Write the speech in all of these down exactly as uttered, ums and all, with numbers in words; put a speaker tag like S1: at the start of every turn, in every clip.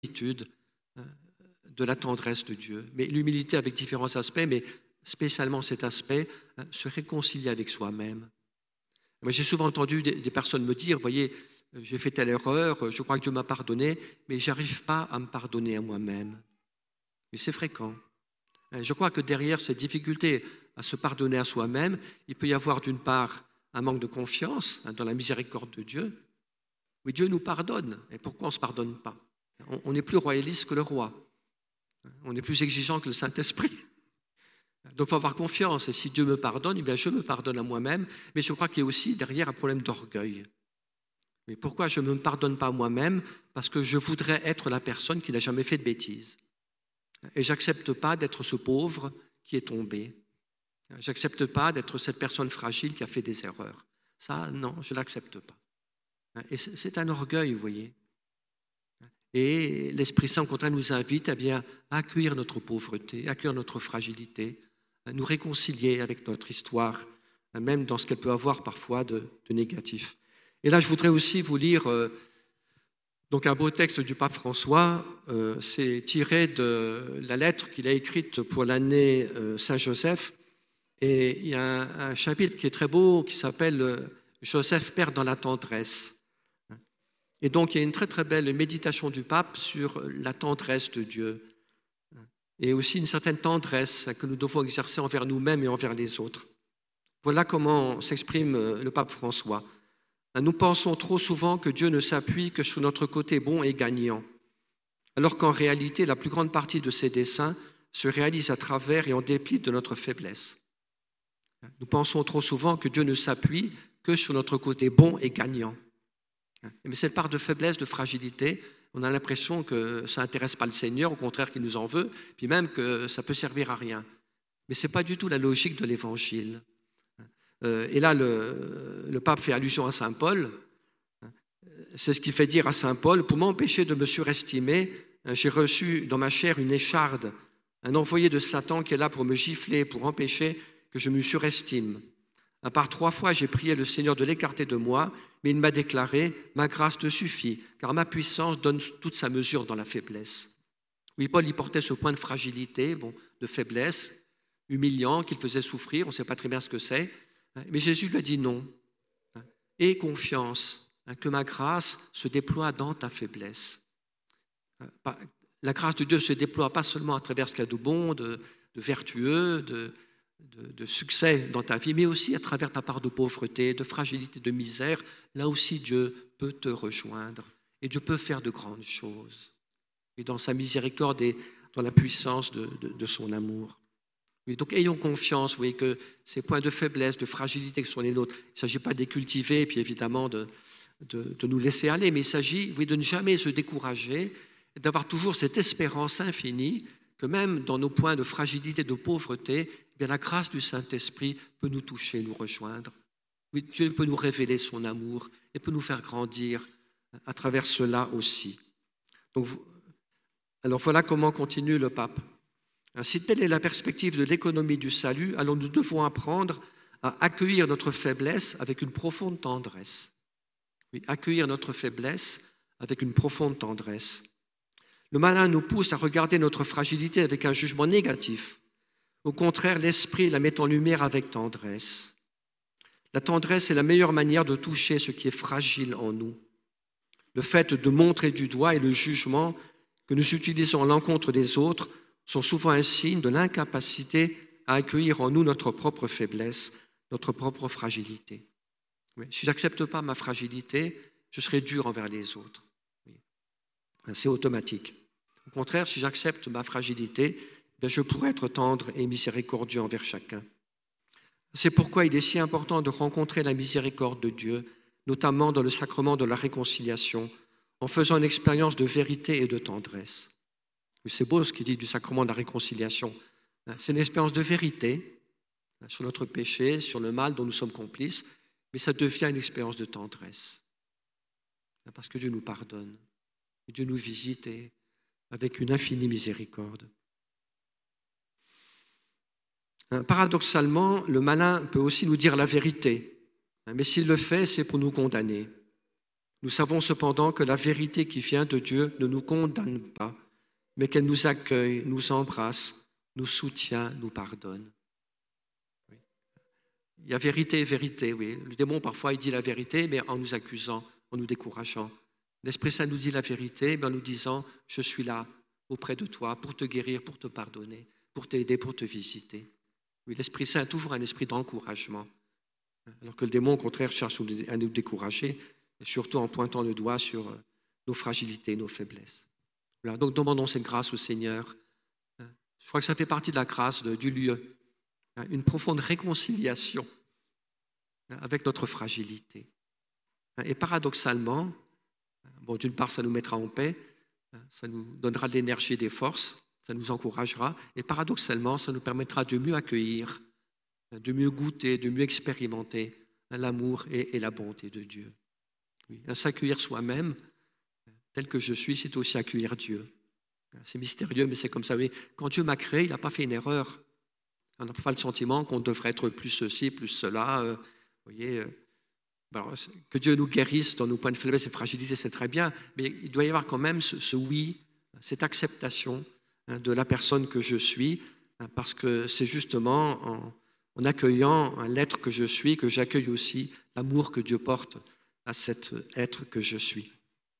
S1: l'habitude de la tendresse de Dieu. Mais l'humilité avec différents aspects, mais spécialement cet aspect, se réconcilier avec soi-même. Moi, j'ai souvent entendu des, des personnes me dire, voyez, j'ai fait telle erreur, je crois que Dieu m'a pardonné, mais je n'arrive pas à me pardonner à moi-même. Mais c'est fréquent. Je crois que derrière cette difficulté à se pardonner à soi-même, il peut y avoir d'une part un manque de confiance dans la miséricorde de Dieu. Oui, Dieu nous pardonne. Et pourquoi on ne se pardonne pas? On est plus royaliste que le roi. On est plus exigeant que le Saint-Esprit. Donc il faut avoir confiance. Et si Dieu me pardonne, eh bien, je me pardonne à moi-même. Mais je crois qu'il y a aussi derrière un problème d'orgueil. Mais pourquoi je ne me pardonne pas à moi-même? Parce que je voudrais être la personne qui n'a jamais fait de bêtises. Et je n'accepte pas d'être ce pauvre qui est tombé. Je n'accepte pas d'être cette personne fragile qui a fait des erreurs. Ça, non, je ne l'accepte pas. Et c'est un orgueil, vous voyez. Et l'Esprit Saint, au contraire, nous invite eh bien, à accueillir notre pauvreté, à accueillir notre fragilité, à nous réconcilier avec notre histoire, même dans ce qu'elle peut avoir parfois de, de négatif. Et là, je voudrais aussi vous lire euh, donc un beau texte du pape François. Euh, c'est tiré de la lettre qu'il a écrite pour l'année euh, Saint-Joseph. Et il y a un, un chapitre qui est très beau qui s'appelle euh, « Joseph, Père dans la tendresse ». Et donc, il y a une très très belle méditation du pape sur la tendresse de Dieu et aussi une certaine tendresse que nous devons exercer envers nous-mêmes et envers les autres. Voilà comment s'exprime le pape François. Nous pensons trop souvent que Dieu ne s'appuie que sur notre côté bon et gagnant, alors qu'en réalité, la plus grande partie de ses desseins se réalise à travers et en dépit de notre faiblesse. Nous pensons trop souvent que Dieu ne s'appuie que sur notre côté bon et gagnant. Mais cette part de faiblesse, de fragilité, on a l'impression que ça n'intéresse pas le Seigneur, au contraire qu'il nous en veut, puis même que ça peut servir à rien. Mais ce n'est pas du tout la logique de l'Évangile. Et là, le, le pape fait allusion à saint Paul. C'est ce qui fait dire à saint Paul, pour m'empêcher de me surestimer, j'ai reçu dans ma chair une écharde, un envoyé de Satan qui est là pour me gifler, pour empêcher que je me surestime. Par trois fois, j'ai prié le Seigneur de l'écarter de moi, mais il m'a déclaré « Ma grâce te suffit, car ma puissance donne toute sa mesure dans la faiblesse. » Oui, Paul y portait ce point de fragilité, bon, de faiblesse, humiliant, qu'il faisait souffrir, on ne sait pas très bien ce que c'est. Mais Jésus lui a dit non. Aie confiance que ma grâce se déploie dans ta faiblesse. La grâce de Dieu se déploie pas seulement à travers ce qu'il y a de bon, de, de vertueux, de... De, de succès dans ta vie, mais aussi à travers ta part de pauvreté, de fragilité, de misère. Là aussi, Dieu peut te rejoindre et Dieu peut faire de grandes choses. Et dans sa miséricorde et dans la puissance de, de, de son amour. Et donc, ayons confiance, vous voyez, que ces points de faiblesse, de fragilité qui sont les nôtres, il ne s'agit pas de les cultiver et puis évidemment de, de, de nous laisser aller, mais il s'agit, vous voyez, de ne jamais se décourager, d'avoir toujours cette espérance infinie que même dans nos points de fragilité, de pauvreté, eh bien, la grâce du Saint-Esprit peut nous toucher, nous rejoindre. Oui, Dieu peut nous révéler son amour et peut nous faire grandir à travers cela aussi. Donc, alors voilà comment continue le pape. Si telle est la perspective de l'économie du salut, alors nous devons apprendre à accueillir notre faiblesse avec une profonde tendresse. Oui, accueillir notre faiblesse avec une profonde tendresse. Le malin nous pousse à regarder notre fragilité avec un jugement négatif. Au contraire, l'esprit la met en lumière avec tendresse. La tendresse est la meilleure manière de toucher ce qui est fragile en nous. Le fait de montrer du doigt et le jugement que nous utilisons à l'encontre des autres sont souvent un signe de l'incapacité à accueillir en nous notre propre faiblesse, notre propre fragilité. Oui, si je n'accepte pas ma fragilité, je serai dur envers les autres. Oui. C'est automatique. Au contraire, si j'accepte ma fragilité, bien je pourrai être tendre et miséricordieux envers chacun. C'est pourquoi il est si important de rencontrer la miséricorde de Dieu, notamment dans le sacrement de la réconciliation, en faisant une expérience de vérité et de tendresse. C'est beau ce qu'il dit du sacrement de la réconciliation. C'est une expérience de vérité sur notre péché, sur le mal dont nous sommes complices, mais ça devient une expérience de tendresse. Parce que Dieu nous pardonne, Dieu nous visite et avec une infinie miséricorde. Paradoxalement, le malin peut aussi nous dire la vérité, mais s'il le fait, c'est pour nous condamner. Nous savons cependant que la vérité qui vient de Dieu ne nous condamne pas, mais qu'elle nous accueille, nous embrasse, nous soutient, nous pardonne. Oui. Il y a vérité et vérité, oui. Le démon, parfois, il dit la vérité, mais en nous accusant, en nous décourageant. L'Esprit Saint nous dit la vérité, mais en nous disant, je suis là, auprès de toi, pour te guérir, pour te pardonner, pour t'aider, pour te visiter. Oui, l'Esprit Saint a toujours un esprit d'encouragement, alors que le démon, au contraire, cherche à nous décourager, et surtout en pointant le doigt sur nos fragilités, nos faiblesses. Voilà, donc demandons cette grâce au Seigneur. Je crois que ça fait partie de la grâce de, du lieu, une profonde réconciliation avec notre fragilité. Et paradoxalement, bon, d'une part, ça nous mettra en paix, ça nous donnera de l'énergie et des forces, ça nous encouragera, et paradoxalement, ça nous permettra de mieux accueillir, de mieux goûter, de mieux expérimenter l'amour et, et la bonté de Dieu. Oui, s'accueillir soi-même, tel que je suis, c'est aussi accueillir Dieu. C'est mystérieux, mais c'est comme ça. Oui, quand Dieu m'a créé, il n'a pas fait une erreur. On n'a pas le sentiment qu'on devrait être plus ceci, plus cela. Euh, vous voyez, euh, alors, que Dieu nous guérisse dans nos points de faiblesse et fragilité, c'est très bien, mais il doit y avoir quand même ce, ce oui, cette acceptation hein, de la personne que je suis, hein, parce que c'est justement en, en accueillant l'être que je suis que j'accueille aussi l'amour que Dieu porte à cet être que je suis.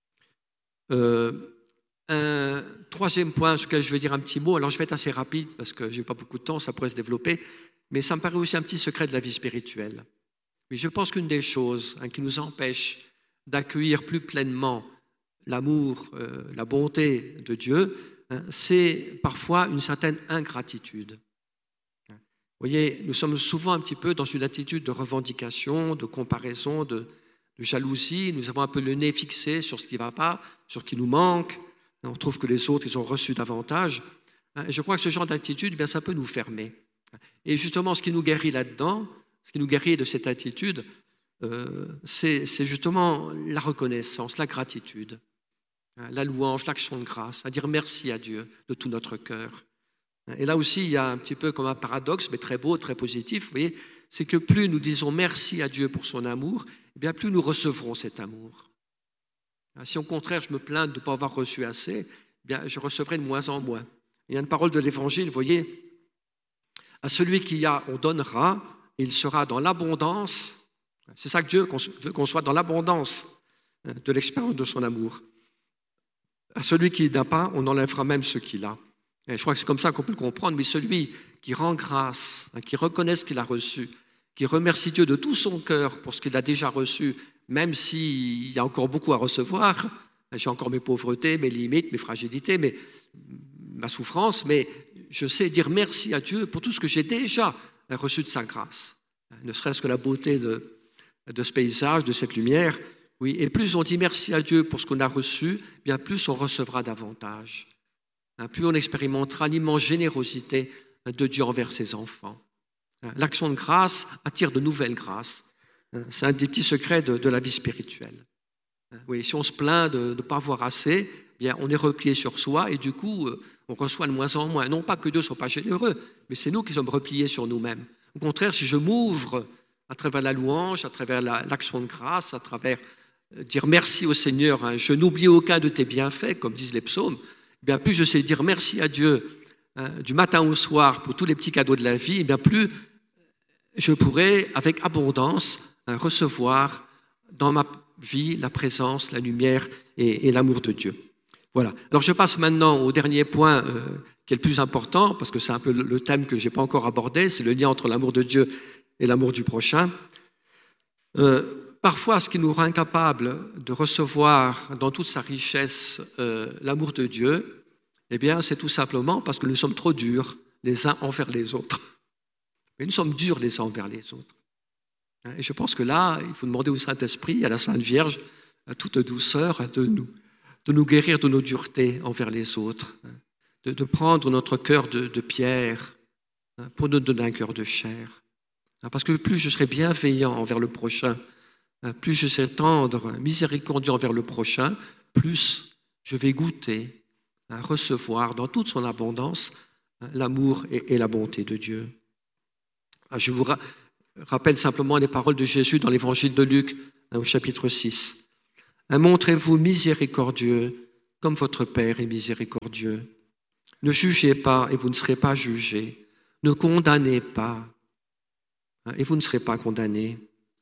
S1: Euh, un troisième point sur lequel je vais dire un petit mot, alors je vais être assez rapide parce que je n'ai pas beaucoup de temps, ça pourrait se développer, mais ça me paraît aussi un petit secret de la vie spirituelle. Mais je pense qu'une des choses hein, qui nous empêche d'accueillir plus pleinement l'amour, euh, la bonté de Dieu, hein, c'est parfois une certaine ingratitude. Vous voyez, nous sommes souvent un petit peu dans une attitude de revendication, de comparaison, de, de jalousie. Nous avons un peu le nez fixé sur ce qui ne va pas, sur ce qui nous manque. On trouve que les autres, ils ont reçu davantage. Et je crois que ce genre d'attitude, eh bien, ça peut nous fermer. Et justement, ce qui nous guérit là-dedans, ce qui nous guérit de cette attitude, euh, c'est, c'est justement la reconnaissance, la gratitude, hein, la louange, l'action de grâce, à dire merci à Dieu de tout notre cœur. Et là aussi, il y a un petit peu comme un paradoxe, mais très beau, très positif, vous voyez, c'est que plus nous disons merci à Dieu pour son amour, eh bien plus nous recevrons cet amour. Si au contraire, je me plains de ne pas avoir reçu assez, eh bien, je recevrai de moins en moins. Il y a une parole de l'Évangile, vous voyez, à celui qui a, on donnera, il sera dans l'abondance. C'est ça que Dieu veut, qu'on soit dans l'abondance de l'expérience de son amour. À celui qui n'a pas, on enlèvera même ce qu'il a. Et je crois que c'est comme ça qu'on peut le comprendre, mais celui qui rend grâce, qui reconnaît ce qu'il a reçu, qui remercie Dieu de tout son cœur pour ce qu'il a déjà reçu, même s'il y a encore beaucoup à recevoir, j'ai encore mes pauvretés, mes limites, mes fragilités, mais, ma souffrance, mais je sais dire merci à Dieu pour tout ce que j'ai déjà reçu de sa grâce, ne serait-ce que la beauté de, de ce paysage, de cette lumière. Oui, et plus on dit merci à Dieu pour ce qu'on a reçu, bien plus on recevra davantage. Plus on expérimentera l'immense générosité de Dieu envers ses enfants. L'action de grâce attire de nouvelles grâces. C'est un des petits secrets de, de la vie spirituelle. Oui, si on se plaint de ne pas avoir assez, bien on est replié sur soi et du coup, on reçoit de moins en moins. Non pas que Dieu ne soit pas généreux, mais c'est nous qui sommes repliés sur nous-mêmes. Au contraire, si je m'ouvre à travers la louange, à travers la, l'action de grâce, à travers euh, dire merci au Seigneur, hein, je n'oublie aucun de tes bienfaits, comme disent les psaumes, bien plus je sais dire merci à Dieu hein, du matin au soir pour tous les petits cadeaux de la vie, bien plus je pourrai avec abondance hein, recevoir dans ma vie la présence, la lumière et, et l'amour de Dieu. Voilà. Alors je passe maintenant au dernier point euh, qui est le plus important, parce que c'est un peu le, le thème que je n'ai pas encore abordé, c'est le lien entre l'amour de Dieu et l'amour du prochain. Euh, parfois, ce qui nous rend incapables de recevoir dans toute sa richesse euh, l'amour de Dieu, eh bien, c'est tout simplement parce que nous sommes trop durs les uns envers les autres. Mais nous sommes durs les uns envers les autres. Et je pense que là, il faut demander au Saint-Esprit, à la Sainte Vierge, à toute douceur, de nous, de nous guérir de nos duretés envers les autres, de, de prendre notre cœur de, de pierre pour nous donner un cœur de chair. Parce que plus je serai bienveillant envers le prochain, plus je serai tendre, miséricordieux envers le prochain, plus je vais goûter, recevoir dans toute son abondance l'amour et, et la bonté de Dieu. Je vous rappelle simplement les paroles de Jésus dans l'évangile de Luc, au chapitre six. Montrez-vous miséricordieux comme votre Père est miséricordieux. Ne jugez pas et vous ne serez pas jugés. Ne condamnez pas et vous ne serez pas condamnés.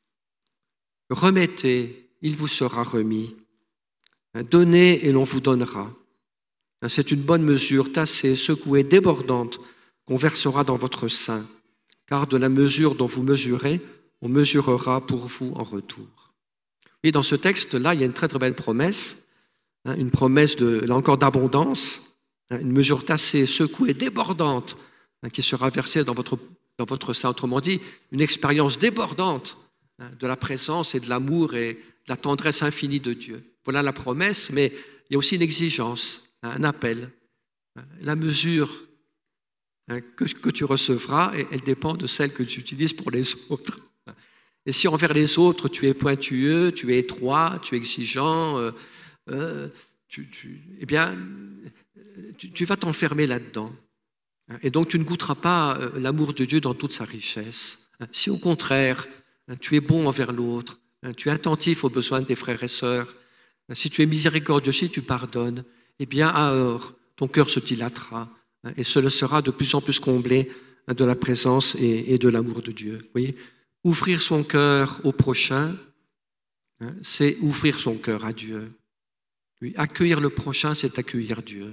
S1: Remettez, il vous sera remis. Donnez et l'on vous donnera. C'est une bonne mesure, tassée, secouée, débordante, qu'on versera dans votre sein. Car de la mesure dont vous mesurez, on mesurera pour vous en retour. Et dans ce texte-là, il y a une très très belle promesse, hein, une promesse de, là encore d'abondance, hein, une mesure tassée, secouée, débordante, hein, qui sera versée dans votre, dans votre sein. Autrement dit, une expérience débordante, hein, de la présence et de l'amour et de la tendresse infinie de Dieu. Voilà la promesse, mais il y a aussi une exigence, hein, un appel. La mesure, hein, que, que tu recevras, elle dépend de celle que tu utilises pour les autres. Et si envers les autres, tu es pointueux, tu es étroit, tu es exigeant, euh, euh, tu, tu, eh bien, tu, tu vas t'enfermer là-dedans. Et donc, tu ne goûteras pas l'amour de Dieu dans toute sa richesse. Si au contraire, tu es bon envers l'autre, tu es attentif aux besoins de tes frères et sœurs, si tu es miséricordieux, si tu pardonnes, eh bien, alors, ton cœur se dilatera et cela sera de plus en plus comblé de la présence et, et de l'amour de Dieu. Vous voyez ? Ouvrir son cœur au prochain, hein, c'est ouvrir son cœur à Dieu. Oui, accueillir le prochain, c'est accueillir Dieu.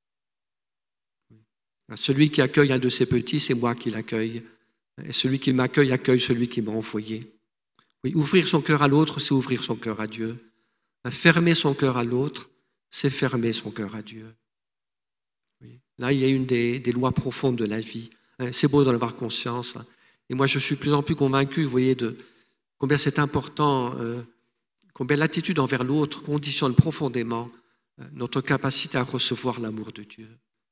S1: Celui qui accueille un de ses petits, c'est moi qui l'accueille. Et celui qui m'accueille, accueille celui qui m'a envoyé. Oui, ouvrir son cœur à l'autre, c'est ouvrir son cœur à Dieu. Fermer son cœur à l'autre, c'est fermer son cœur à Dieu. Oui. Là, il y a une des, des lois profondes de la vie. C'est beau d'en avoir conscience. Et moi, je suis de plus en plus convaincu, vous voyez, de combien c'est important, euh, combien l'attitude envers l'autre conditionne profondément euh, notre capacité à recevoir l'amour de Dieu.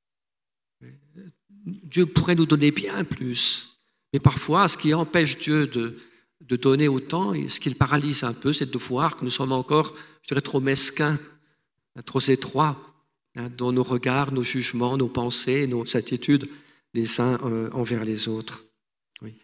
S1: Dieu pourrait nous donner bien plus, mais parfois, ce qui empêche Dieu de, de donner autant, et ce qui le paralyse un peu, c'est de voir que nous sommes encore, je dirais, trop mesquins, trop étroits, hein, dans nos regards, nos jugements, nos pensées, nos attitudes les uns euh, envers les autres. Oui.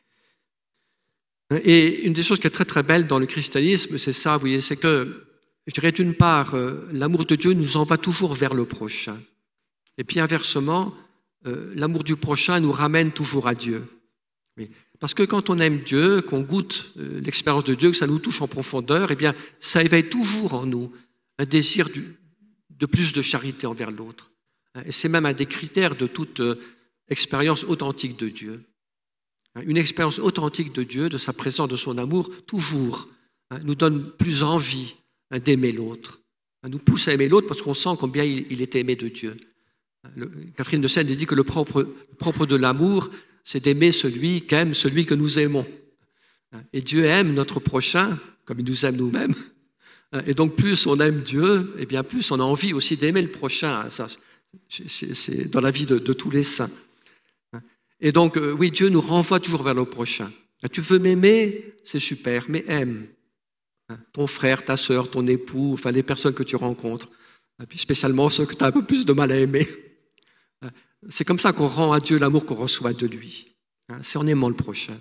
S1: Et une des choses qui est très très belle dans le christianisme, c'est ça, vous voyez, c'est que, je dirais d'une part, euh, l'amour de Dieu nous envoie toujours vers le prochain. Et puis inversement, euh, l'amour du prochain nous ramène toujours à Dieu. Oui. Parce que quand on aime Dieu, qu'on goûte euh, l'expérience de Dieu, que ça nous touche en profondeur, eh bien, ça éveille toujours en nous un désir du, de plus de charité envers l'autre. Et c'est même un des critères de toute euh, expérience authentique de Dieu. Une expérience authentique de Dieu, de sa présence, de son amour, toujours, hein, nous donne plus envie, hein, d'aimer l'autre, hein, nous pousse à aimer l'autre parce qu'on sent combien il, il est aimé de Dieu. Le, Catherine de Sienne dit que le propre, le propre de l'amour, c'est d'aimer celui qu'aime celui que nous aimons. Et Dieu aime notre prochain comme il nous aime nous-mêmes. Et donc plus on aime Dieu, et bien plus on a envie aussi d'aimer le prochain. Ça, c'est, c'est dans la vie de, de tous les saints. Et donc, euh, oui, Dieu nous renvoie toujours vers le prochain. Tu veux m'aimer, c'est super, mais aime ton frère, ta sœur, ton époux, enfin les personnes que tu rencontres, et puis spécialement ceux que tu as un peu plus de mal à aimer. C'est comme ça qu'on rend à Dieu l'amour qu'on reçoit de lui. C'est en aimant le prochain.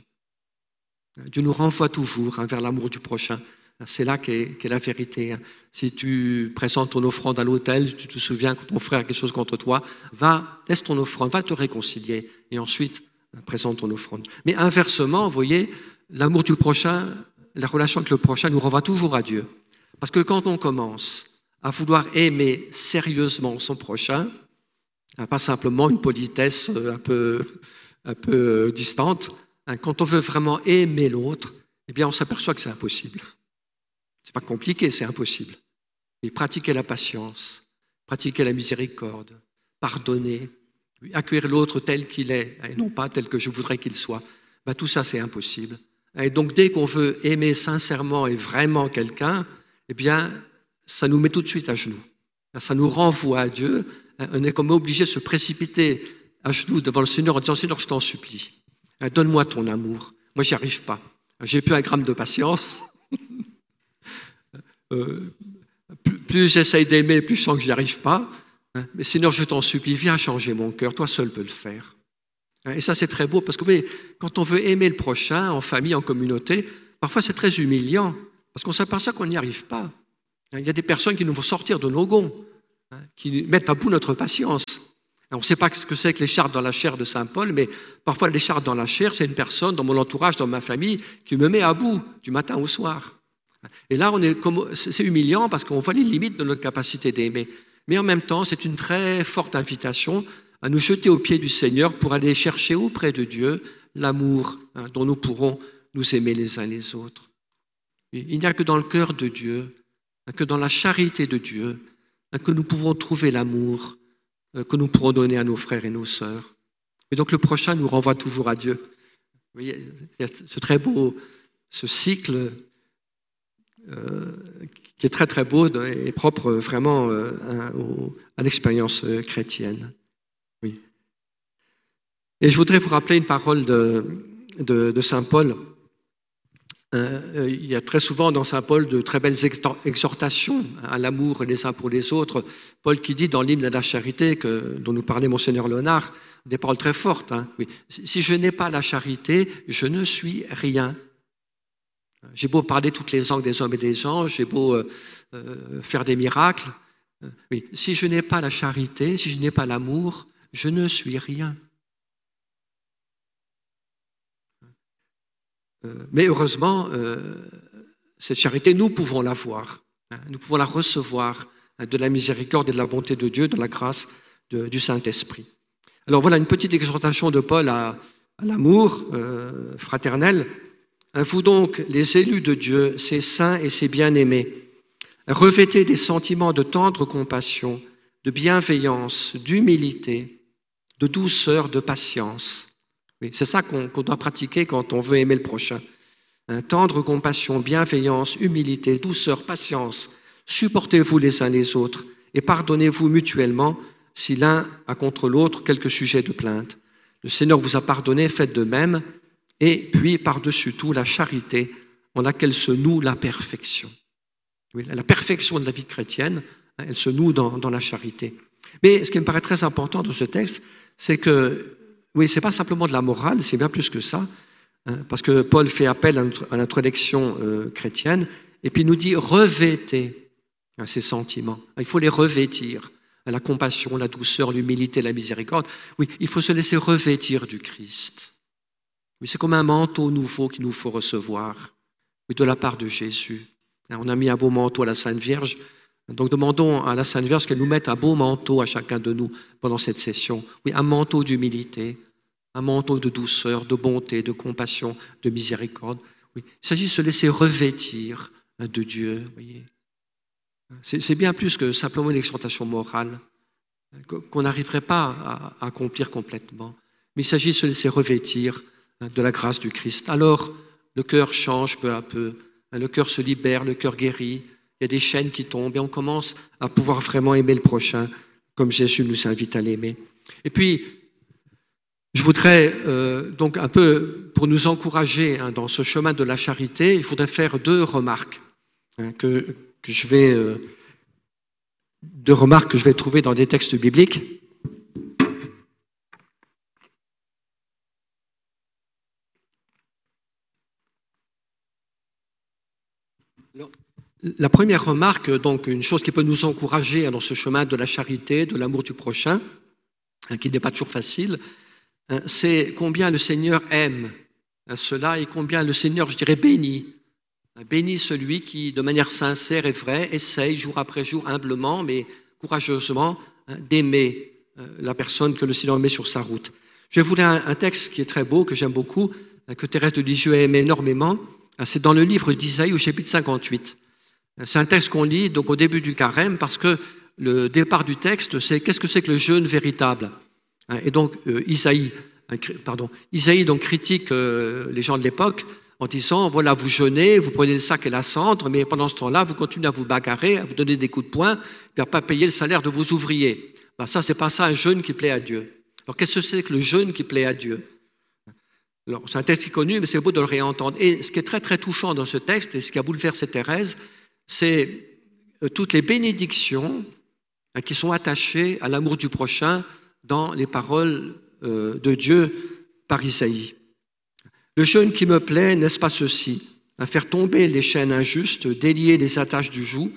S1: Dieu nous renvoie toujours vers l'amour du prochain. C'est là qu'est, qu'est la vérité. Si tu présentes ton offrande à l'autel, tu te souviens que ton frère a quelque chose contre toi, va, laisse ton offrande, va te réconcilier et ensuite présente ton offrande. Mais inversement, vous voyez, l'amour du prochain, la relation avec le prochain nous renvoie toujours à Dieu. Parce que quand on commence à vouloir aimer sérieusement son prochain, pas simplement une politesse un peu, un peu distante, quand on veut vraiment aimer l'autre, eh bien on s'aperçoit que c'est impossible. C'est pas compliqué, c'est impossible. Et pratiquer la patience, pratiquer la miséricorde, pardonner, accueillir l'autre tel qu'il est, et non pas tel que je voudrais qu'il soit, ben, tout ça c'est impossible. Et donc dès qu'on veut aimer sincèrement et vraiment quelqu'un, eh bien ça nous met tout de suite à genoux. Ça nous renvoie à Dieu. On est comme obligé de se précipiter à genoux devant le Seigneur en disant « Seigneur, je t'en supplie, donne-moi ton amour. Moi, j'y arrive pas. J'ai plus un gramme de patience. » Euh, plus, plus j'essaye d'aimer, plus je sens que je n'y arrive pas. Hein, mais Seigneur, je t'en supplie, viens changer mon cœur. Toi seul peux le faire. Hein, et ça, c'est très beau parce que vous voyez, quand on veut aimer le prochain, en famille, en communauté, parfois c'est très humiliant parce qu'on s'aperçoit qu'on n'y arrive pas. Il y a des personnes qui nous font sortir de nos gonds, hein, qui mettent à bout notre patience. On ne sait pas ce que c'est que l'écharpe dans la chair de saint Paul, mais parfois l'écharpe dans la chair, c'est une personne dans mon entourage, dans ma famille, qui me met à bout du matin au soir. Et là, on est comme, c'est humiliant parce qu'on voit les limites de notre capacité d'aimer. Mais en même temps, c'est une très forte invitation à nous jeter aux pieds du Seigneur pour aller chercher auprès de Dieu l'amour, hein, dont nous pourrons nous aimer les uns les autres. Il n'y a que dans le cœur de Dieu, que dans la charité de Dieu, que nous pouvons trouver l'amour que nous pourrons donner à nos frères et nos sœurs. Et donc le prochain nous renvoie toujours à Dieu. Vous voyez, ce très beau, ce cycle euh, qui est très très beau et propre vraiment euh, à, à l'expérience chrétienne. Oui. Et je voudrais vous rappeler une parole de, de, de saint Paul. Euh, il y a très souvent dans saint Paul de très belles exhortations à l'amour les uns pour les autres. Paul qui dit dans l'hymne à la charité que, dont nous parlait monseigneur Léonard, des paroles très fortes. Hein, oui. Si je n'ai pas la charité, je ne suis rien. J'ai beau parler toutes les langues des hommes et des anges, j'ai beau euh, euh, faire des miracles. Euh, oui. Si je n'ai pas la charité, si je n'ai pas l'amour, je ne suis rien. Mais heureusement, euh, cette charité, nous pouvons l'avoir, hein, nous pouvons la recevoir, hein, de la miséricorde et de la bonté de Dieu, de la grâce de, du Saint-Esprit. Alors voilà une petite exhortation de Paul à, à l'amour euh, fraternel. Hein, vous donc, les élus de Dieu, ces saints et ces bien-aimés, revêtez des sentiments de tendre compassion, de bienveillance, d'humilité, de douceur, de patience. Oui, c'est ça qu'on, qu'on doit pratiquer quand on veut aimer le prochain. Hein, tendre compassion, bienveillance, humilité, douceur, patience. Supportez-vous les uns les autres et pardonnez-vous mutuellement si l'un a contre l'autre quelque sujet de plainte. Le Seigneur vous a pardonné, faites de même. Et puis, par-dessus tout, la charité en laquelle se noue la perfection. Oui, la perfection de la vie chrétienne, hein, elle se noue dans, dans la charité. Mais ce qui me paraît très important dans ce texte, c'est que oui, ce n'est pas simplement de la morale, c'est bien plus que ça, hein, parce que Paul fait appel à notre, à notre élection euh, chrétienne, et puis il nous dit revêtez hein, ces sentiments. Il faut les revêtir, hein, la compassion, la douceur, l'humilité, la miséricorde. Oui, il faut se laisser revêtir du Christ. Oui, c'est comme un manteau nouveau qu'il nous faut recevoir, oui, de la part de Jésus. Hein, on a mis un beau manteau à la Sainte Vierge. Donc demandons à la Sainte Vierge qu'elle nous mette un beau manteau à chacun de nous pendant cette session. Oui, un manteau d'humilité, un manteau de douceur, de bonté, de compassion, de miséricorde. Oui, il s'agit de se laisser revêtir de Dieu. Voyez. C'est, c'est bien plus que simplement une exhortation morale qu'on n'arriverait pas à, à accomplir complètement. Mais il s'agit de se laisser revêtir de la grâce du Christ. Alors, le cœur change peu à peu, le cœur se libère, le cœur guérit. Il y a des chaînes qui tombent et on commence à pouvoir vraiment aimer le prochain comme Jésus nous invite à l'aimer. Et puis, je voudrais euh, donc un peu, pour nous encourager hein, dans ce chemin de la charité, je voudrais faire deux remarques hein, que, que je vais, euh, deux remarques que je vais trouver dans des textes bibliques. Alors, la première remarque, donc une chose qui peut nous encourager dans ce chemin de la charité, de l'amour du prochain, hein, qui n'est pas toujours facile, hein, c'est combien le Seigneur aime hein, cela et combien le Seigneur, je dirais, bénit. Hein, bénit celui qui, de manière sincère et vraie, essaye jour après jour, humblement, mais courageusement, hein, d'aimer hein, la personne que le Seigneur met sur sa route. Je vais vous lire un, un texte qui est très beau, que j'aime beaucoup, hein, que Thérèse de Lisieux aime énormément. Hein, c'est dans le livre d'Isaïe au chapitre cinquante-huit. C'est un texte qu'on lit donc au début du carême parce que le départ du texte, c'est qu'est-ce que c'est que le jeûne véritable. Et donc euh, Isaïe, pardon, Isaïe donc critique euh, les gens de l'époque en disant voilà, vous jeûnez, vous prenez le sac et la cendre, mais pendant ce temps-là, vous continuez à vous bagarrer, à vous donner des coups de poing, puis à ne pas payer le salaire de vos ouvriers. Ben, ça, c'est pas ça un jeûne qui plaît à Dieu. Alors qu'est-ce que c'est que le jeûne qui plaît à Dieu? Alors, c'est un texte qui est connu, mais c'est beau de le réentendre. Et ce qui est très très touchant dans ce texte, et ce qui a bouleversé Thérèse, c'est toutes les bénédictions hein, qui sont attachées à l'amour du prochain dans les paroles euh, de Dieu par Isaïe. Le jeûne qui me plaît, n'est-ce pas ceci? À faire tomber les chaînes injustes, délier les attaches du joug,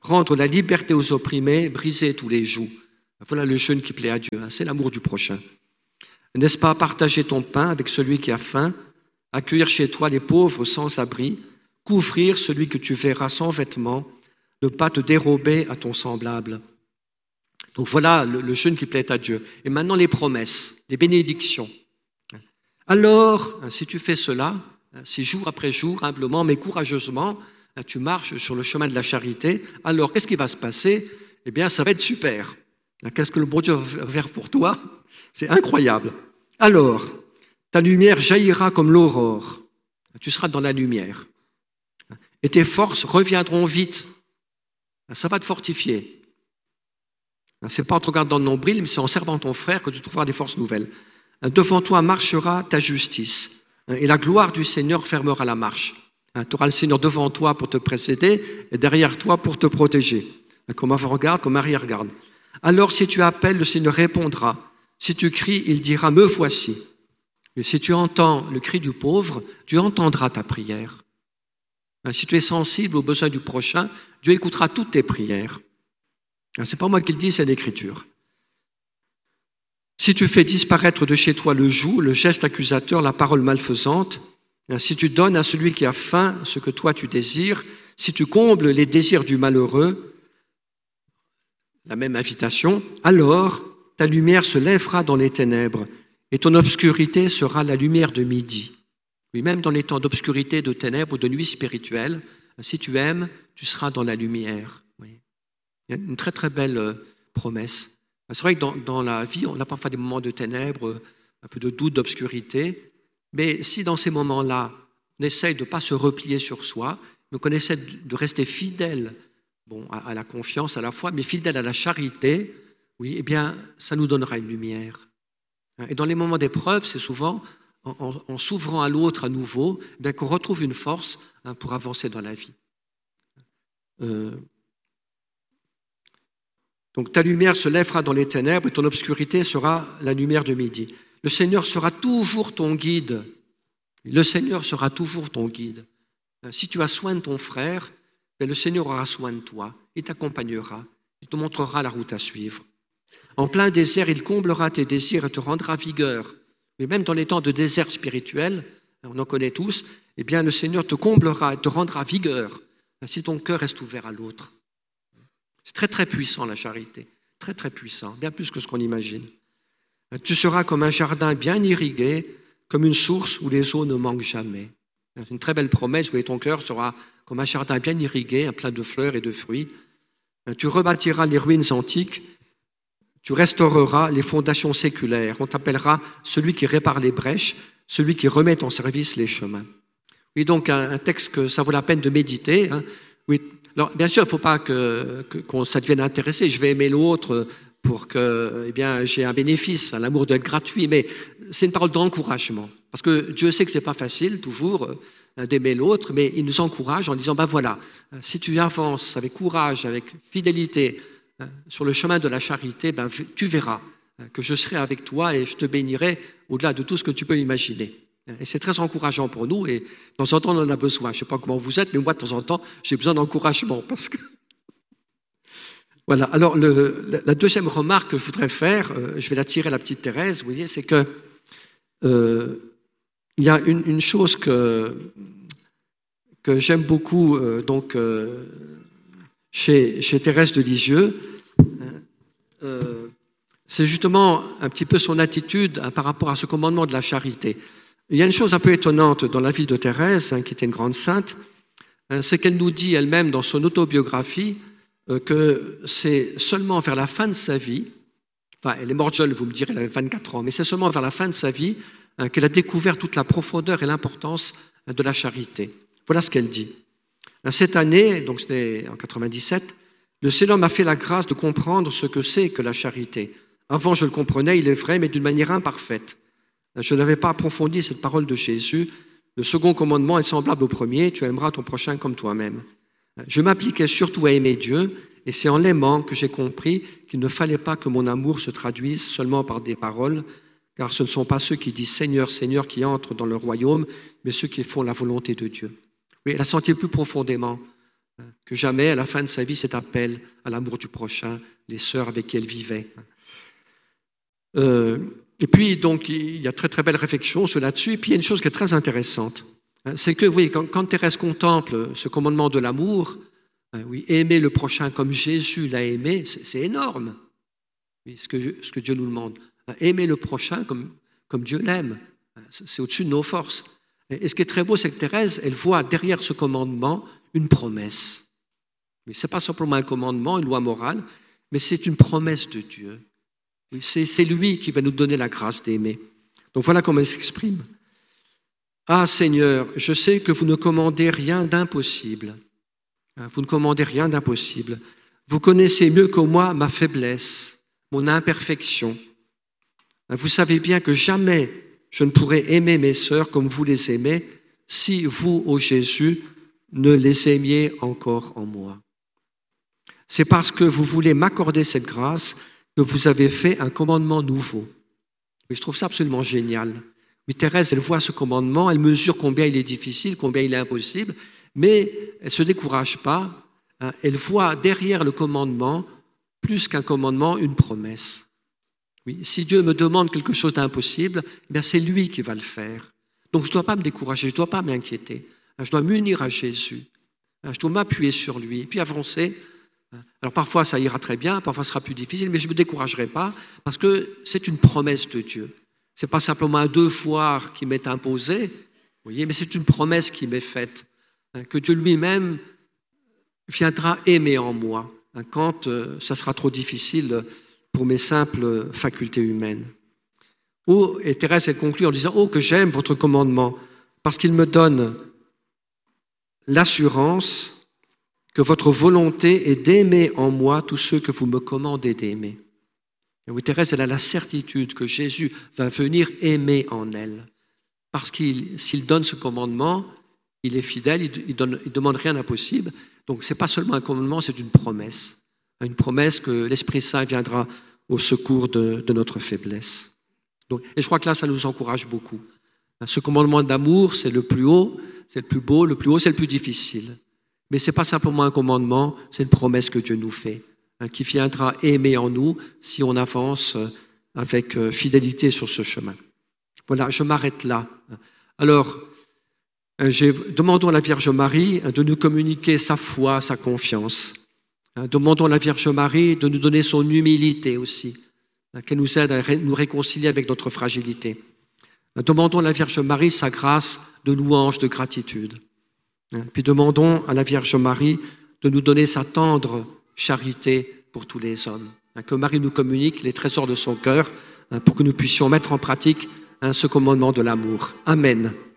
S1: rendre la liberté aux opprimés, briser tous les jougs. Voilà le jeûne qui plaît à Dieu, hein, c'est l'amour du prochain. N'est-ce pas partager ton pain avec celui qui a faim, accueillir chez toi les pauvres sans abri, couvrir celui que tu verras sans vêtements, ne pas te dérober à ton semblable. Donc voilà le, le jeûne qui plaît à Dieu. Et maintenant les promesses, les bénédictions. Alors, si tu fais cela, si jour après jour, humblement mais courageusement, tu marches sur le chemin de la charité, alors qu'est-ce qui va se passer? Eh bien, ça va être super. Qu'est-ce que le bon Dieu va faire pour toi? C'est incroyable. Alors, ta lumière jaillira comme l'aurore. Tu seras dans la lumière. Et tes forces reviendront vite. Ça va te fortifier. Ce n'est pas en te regardant dans le nombril, mais c'est en servant ton frère que tu trouveras des forces nouvelles. Devant toi marchera ta justice. Et la gloire du Seigneur fermera la marche. Tu auras le Seigneur devant toi pour te précéder et derrière toi pour te protéger. Comme avant-garde, comme arrière-garde. Alors si tu appelles, le Seigneur répondra. Si tu cries, il dira « Me voici ». Et si tu entends le cri du pauvre, Dieu entendra ta prière. Si tu es sensible aux besoins du prochain, Dieu écoutera toutes tes prières. Ce n'est pas moi qui le dis, c'est l'Écriture. Si tu fais disparaître de chez toi le joug, le geste accusateur, la parole malfaisante, si tu donnes à celui qui a faim ce que toi tu désires, si tu combles les désirs du malheureux, la même invitation, alors ta lumière se lèvera dans les ténèbres et ton obscurité sera la lumière de midi. Oui, même dans les temps d'obscurité, de ténèbres ou de nuit spirituelle, si tu aimes, tu seras dans la lumière. Oui. Il y a une très très belle promesse. C'est vrai que dans, dans la vie, on a parfois des moments de ténèbres, un peu de doute, d'obscurité, mais si dans ces moments-là, on essaye de ne pas se replier sur soi, mais qu'on essaie de rester fidèle bon, à, à la confiance, à la foi, mais fidèle à la charité, oui, eh bien, ça nous donnera une lumière. Et dans les moments d'épreuve, c'est souvent en, en, en s'ouvrant à l'autre à nouveau, eh bien, qu'on retrouve une force hein, pour avancer dans la vie. Euh, donc ta lumière se lèvera dans les ténèbres et ton obscurité sera la lumière de midi. Le Seigneur sera toujours ton guide. Le Seigneur sera toujours ton guide. Si tu as soin de ton frère, le Seigneur aura soin de toi. Il t'accompagnera. Il te montrera la route à suivre. En plein désert, il comblera tes désirs et te rendra vigueur. Mais même dans les temps de désert spirituel, on en connaît tous, eh bien le Seigneur te comblera et te rendra vigueur si ton cœur reste ouvert à l'autre. C'est très très puissant la charité, très très puissant, bien plus que ce qu'on imagine. Tu seras comme un jardin bien irrigué, comme une source où les eaux ne manquent jamais. C'est une très belle promesse, où ton cœur sera comme un jardin bien irrigué, plein de fleurs et de fruits. Tu rebâtiras les ruines antiques, tu restaureras les fondations séculaires. On t'appellera celui qui répare les brèches, celui qui remet en service les chemins. Oui, donc un, un texte que ça vaut la peine de méditer. Hein. Oui. Alors, bien sûr, il ne faut pas que, que, qu'on ça devienne intéressé. Je vais aimer l'autre pour que eh bien, j'ai un bénéfice, hein, l'amour doit être gratuit, mais c'est une parole d'encouragement. Parce que Dieu sait que ce n'est pas facile, toujours, euh, d'aimer l'autre, mais il nous encourage en disant, ben voilà, si tu avances avec courage, avec fidélité, hein, sur le chemin de la charité, ben, tu verras hein, que je serai avec toi et je te bénirai au-delà de tout ce que tu peux imaginer. Et c'est très encourageant pour nous et de temps en temps on en a besoin. Je ne sais pas comment vous êtes, mais moi de temps en temps j'ai besoin d'encouragement parce que voilà. Alors le, la deuxième remarque que je voudrais faire, euh, je vais la tirer à la petite Thérèse, vous voyez, c'est que euh, il y a une, une chose que que j'aime beaucoup euh, donc euh, chez chez Thérèse de Lisieux, euh, c'est justement un petit peu son attitude hein, par rapport à ce commandement de la charité. Il y a une chose un peu étonnante dans la vie de Thérèse, hein, qui était une grande sainte, hein, c'est qu'elle nous dit elle-même dans son autobiographie euh, que c'est seulement vers la fin de sa vie, enfin elle est morte jeune, vous me direz, elle avait vingt-quatre ans, mais c'est seulement vers la fin de sa vie hein, qu'elle a découvert toute la profondeur et l'importance hein, de la charité. Voilà ce qu'elle dit. Hein, cette année, donc c'était en quatre-vingt-dix-sept, le Seigneur m'a fait la grâce de comprendre ce que c'est que la charité. Avant je le comprenais, il est vrai, mais d'une manière imparfaite. Je n'avais pas approfondi cette parole de Jésus. Le second commandement est semblable au premier, tu aimeras ton prochain comme toi-même. Je m'appliquais surtout à aimer Dieu, et c'est en l'aimant que j'ai compris qu'il ne fallait pas que mon amour se traduise seulement par des paroles, car ce ne sont pas ceux qui disent Seigneur, Seigneur qui entrent dans le royaume, mais ceux qui font la volonté de Dieu. Oui, elle a senti plus profondément que jamais, à la fin de sa vie, cet appel à l'amour du prochain, les sœurs avec qui elle vivait. Euh, et puis, donc, il y a très très belle réflexion sur là-dessus. Et puis, il y a une chose qui est très intéressante. C'est que, vous voyez, quand, quand Thérèse contemple ce commandement de l'amour, oui, aimer le prochain comme Jésus l'a aimé, c'est, c'est énorme. Oui, ce, que, ce que Dieu nous demande. Aimer le prochain comme, comme Dieu l'aime, c'est au-dessus de nos forces. Et ce qui est très beau, c'est que Thérèse, elle voit derrière ce commandement une promesse. Mais ce n'est pas simplement un commandement, une loi morale, mais c'est une promesse de Dieu. Oui, c'est, c'est lui qui va nous donner la grâce d'aimer. Donc voilà comment elle s'exprime. Ah Seigneur, je sais que vous ne commandez rien d'impossible. Vous ne commandez rien d'impossible. Vous connaissez mieux que moi ma faiblesse, mon imperfection. Vous savez bien que jamais je ne pourrais aimer mes sœurs comme vous les aimez si vous, ô Jésus, ne les aimiez encore en moi. C'est parce que vous voulez m'accorder cette grâce que vous avez fait un commandement nouveau. Et je trouve ça absolument génial. Oui, Thérèse, elle voit ce commandement, elle mesure combien il est difficile, combien il est impossible, mais elle ne se décourage pas. Hein, elle voit derrière le commandement, plus qu'un commandement, une promesse. Oui, si Dieu me demande quelque chose d'impossible, eh bien c'est lui qui va le faire. Donc je ne dois pas me décourager, je ne dois pas m'inquiéter. Je dois m'unir à Jésus. Je dois m'appuyer sur lui, et puis avancer. Alors parfois ça ira très bien, parfois ce sera plus difficile, mais je ne me découragerai pas parce que c'est une promesse de Dieu. Ce n'est pas simplement un devoir qui m'est imposé, vous voyez, mais c'est une promesse qui m'est faite, hein, que Dieu lui-même viendra aimer en moi, hein, quand euh, ça sera trop difficile pour mes simples facultés humaines. Oh, et Thérèse, elle conclut en disant « Oh, que j'aime votre commandement, parce qu'il me donne l'assurance que votre volonté est d'aimer en moi tous ceux que vous me commandez d'aimer. » Et oui, Thérèse, elle a la certitude que Jésus va venir aimer en elle. Parce qu'il, s'il donne ce commandement, il est fidèle, il ne demande rien d'impossible. Donc ce n'est pas seulement un commandement, c'est une promesse. Une promesse que l'Esprit Saint viendra au secours de, de notre faiblesse. Donc, et je crois que là, ça nous encourage beaucoup. Ce commandement d'amour, c'est le plus haut, c'est le plus beau, le plus haut, c'est le plus difficile. Mais ce n'est pas simplement un commandement, c'est une promesse que Dieu nous fait, hein, qui viendra aimer en nous si on avance avec fidélité sur ce chemin. Voilà, je m'arrête là. Alors, j'ai, demandons à la Vierge Marie de nous communiquer sa foi, sa confiance. Demandons à la Vierge Marie de nous donner son humilité aussi, qu'elle nous aide à nous réconcilier avec notre fragilité. Demandons à la Vierge Marie sa grâce de louange, de gratitude. Puis demandons à la Vierge Marie de nous donner sa tendre charité pour tous les hommes. Que Marie nous communique les trésors de son cœur pour que nous puissions mettre en pratique ce commandement de l'amour. Amen.